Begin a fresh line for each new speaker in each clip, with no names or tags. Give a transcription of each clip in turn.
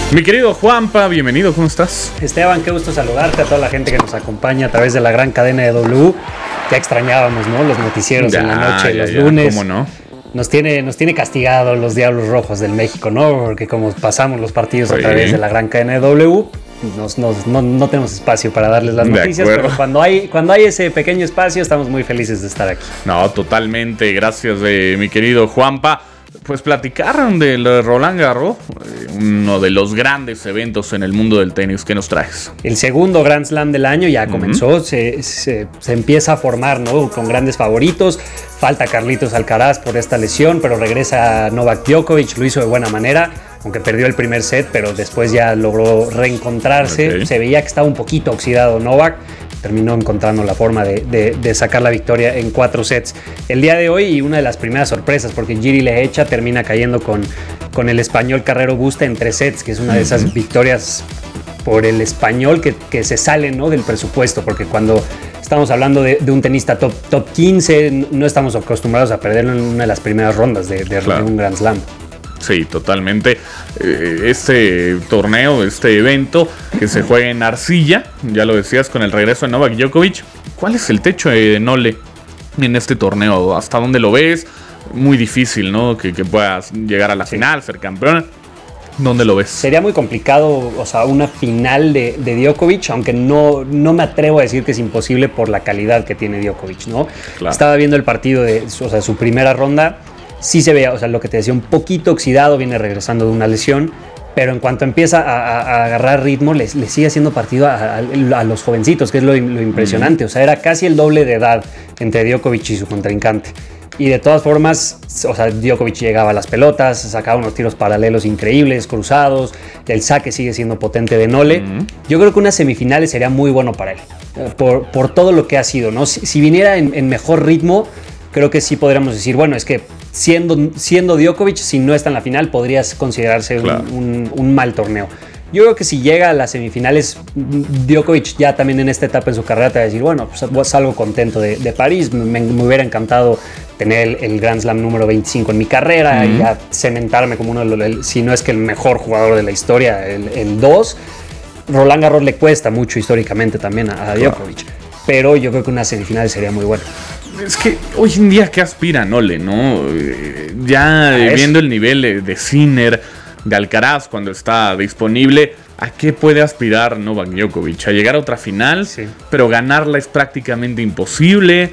Mi querido Juanpa, bienvenido, ¿cómo estás?
Esteban, qué gusto saludarte, a toda la gente que nos acompaña a través de la gran cadena de W. Ya extrañábamos, ¿no? Los noticieros en la noche, los lunes.
¿Cómo no?
Nos tiene castigado los Diablos Rojos del México, ¿no? Porque como pasamos los partidos a través de la gran cadena de W, no tenemos espacio para darles las noticias, pero cuando hay ese pequeño espacio estamos muy felices de estar aquí.
No, totalmente, gracias mi querido Juanpa. Pues platicaron del Roland Garros, uno de los grandes eventos en el mundo del tenis. ¿Qué nos traes?
El segundo Grand Slam del año ya comenzó, se empieza a formar, ¿no? Con grandes favoritos. Falta Carlitos Alcaraz por esta lesión, pero regresa Novak Djokovic, lo hizo de buena manera, aunque perdió el primer set, pero después ya logró reencontrarse. Okay. Se veía que estaba un poquito oxidado Novak. Terminó encontrando la forma de sacar la victoria en 4 sets. El día de hoy, y una de las primeras sorpresas, porque Jiri Lehecha termina cayendo con el español Carrero Busta en 3 sets, que es una de esas victorias por el español que se sale, ¿no?, del presupuesto, porque cuando estamos hablando de un tenista top 15, no estamos acostumbrados a perderlo en una de las primeras rondas de un Grand Slam.
Sí, totalmente. Este torneo, este evento que se juega en arcilla, ya lo decías, con el regreso de Novak Djokovic. ¿Cuál es el techo de Nole en este torneo? ¿Hasta dónde lo ves? Muy difícil, ¿no? Que puedas llegar a la final, ser campeón. ¿Dónde lo ves?
Sería muy complicado, o sea, una final de Djokovic, aunque no me atrevo a decir que es imposible por la calidad que tiene Djokovic, ¿no? Claro. Estaba viendo el partido su primera ronda. Sí se veía, o sea, lo que te decía, un poquito oxidado, viene regresando de una lesión, pero en cuanto empieza a agarrar ritmo, le sigue haciendo partido a los jovencitos, que es lo impresionante. O sea, era casi el doble de edad entre Djokovic y su contrincante. Y de todas formas, o sea, Djokovic llegaba a las pelotas, sacaba unos tiros paralelos increíbles, cruzados, el saque sigue siendo potente de Nole. Yo creo que unas semifinales sería muy bueno para él, por todo lo que ha sido, ¿no? Si viniera en mejor ritmo, creo que sí podríamos decir, bueno, es que siendo Djokovic, si no está en la final, podrías considerarse claro, un mal torneo. Yo creo que si llega a las semifinales, Djokovic ya también en esta etapa en su carrera te va a decir, bueno, pues salgo contento de París, me hubiera encantado tener el Grand Slam número 25 en mi carrera y ya cementarme como uno de los, si no es que el mejor jugador de la historia, el 2. Roland Garros le cuesta mucho históricamente también a Djokovic, pero yo creo que una semifinal sería muy buena.
Es que hoy en día, ¿qué aspira Nole, no? Ya viendo el nivel de Sinner, de Alcaraz cuando está disponible, ¿a qué puede aspirar Novak Djokovic? A llegar a otra final, sí, pero ganarla es prácticamente imposible.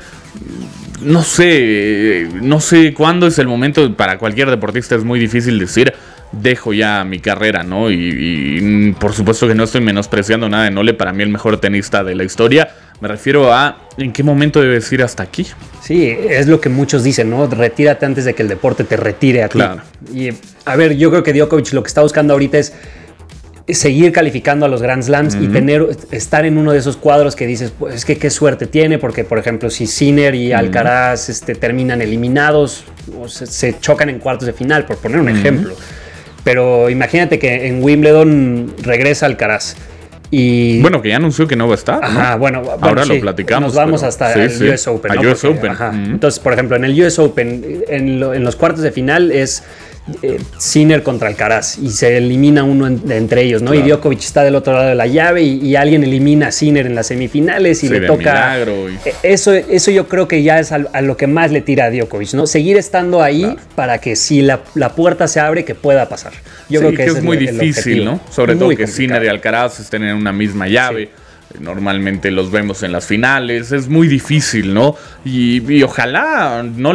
No sé cuándo es el momento. Para cualquier deportista es muy difícil decir, dejo ya mi carrera, ¿no? Y por supuesto que no estoy menospreciando nada de Nole, para mí el mejor tenista de la historia. Me refiero a ¿en qué momento debes ir hasta aquí?
Sí, es lo que muchos dicen, ¿no? Retírate antes de que el deporte te retire a ti.
Claro.
Y a ver, yo creo que Djokovic lo que está buscando ahorita es seguir calificando a los Grand Slams y estar en uno de esos cuadros que dices, pues es que qué suerte tiene, porque por ejemplo si Sinner y Alcaraz terminan eliminados o se chocan en cuartos de final, por poner un ejemplo. Pero imagínate que en Wimbledon regresa Alcaraz. Y
bueno, que ya anunció que no va a estar, ¿no?
Ajá, bueno,
ahora
sí,
lo platicamos.
Nos vamos hasta el US Open, ¿no?
US Open.
Entonces, por ejemplo, en el US Open, en los cuartos de final es Sinner contra Alcaraz y se elimina uno entre ellos, ¿no? Claro. Y Djokovic está del otro lado de la llave y alguien elimina a Sinner en las semifinales y le toca. Eso yo creo que ya es a lo que más le tira a Djokovic, ¿no? Seguir estando ahí, claro, para que si la puerta se abre, que pueda pasar. Yo creo que es muy difícil,
¿no? Sobre todo que Sinner y Alcaraz estén en una misma llave. Sí. Normalmente los vemos en las finales. Es muy difícil, ¿no? Y ojalá no